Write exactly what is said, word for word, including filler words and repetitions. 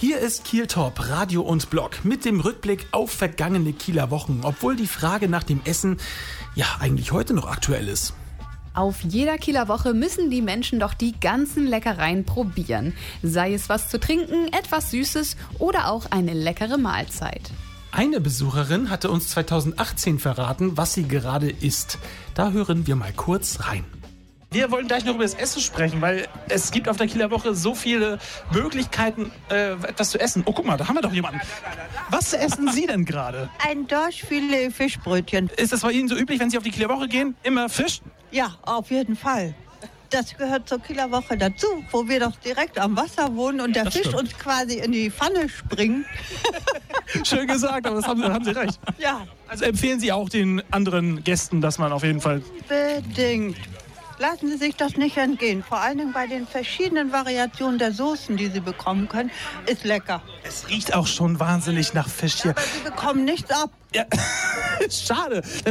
Hier ist Kiel Top, Radio und Blog mit dem Rückblick auf vergangene Kieler Wochen, obwohl die Frage nach dem Essen ja eigentlich heute noch aktuell ist. Auf jeder Kieler Woche müssen die Menschen doch die ganzen Leckereien probieren. Sei es was zu trinken, etwas Süßes oder auch eine leckere Mahlzeit. Eine Besucherin hatte uns zweitausendachtzehn verraten, was sie gerade isst. Da hören wir mal kurz rein. Wir wollen gleich noch über das Essen sprechen, weil es gibt auf der Kieler Woche so viele Möglichkeiten, äh, etwas zu essen. Oh, guck mal, da haben wir doch jemanden. Was essen Sie denn gerade? Ein Dorschfilet Fischbrötchen. Ist das bei Ihnen so üblich, wenn Sie auf die Kieler Woche gehen? Immer Fisch? Ja, auf jeden Fall. Das gehört zur Kieler Woche dazu, wo wir doch direkt am Wasser wohnen und der Das Fisch stimmt. uns quasi in die Pfanne springt. Schön gesagt, aber das haben, haben Sie recht. Ja, Also empfehlen Sie auch den anderen Gästen, dass man auf jeden Fall... bedingt. Lassen Sie sich das nicht entgehen. Vor allen Dingen bei den verschiedenen Variationen der Soßen, die Sie bekommen können, ist lecker. Es riecht auch schon wahnsinnig nach Fisch hier. Aber Sie bekommen nichts ab. Ja, schade.